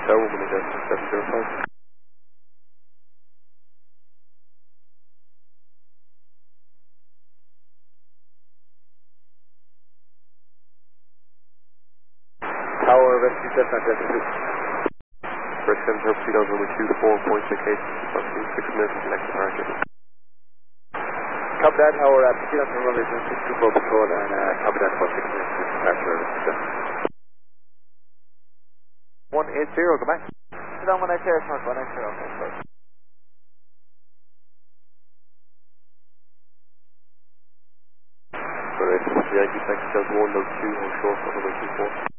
Hotel, woman again, 705. Tower, rescue jet, not jet, First 7 Herb Seagull, runway 24.68, approximately 6 minutes to next departure. Copy that, Tower, Seagull, runway 624 patrol, and copy that for 6 minutes to departure. 180, go back. Sit down 180, short 180, okay, sorry. So, Yankee Taxi Delta 1, no 2, hold short, runway 24.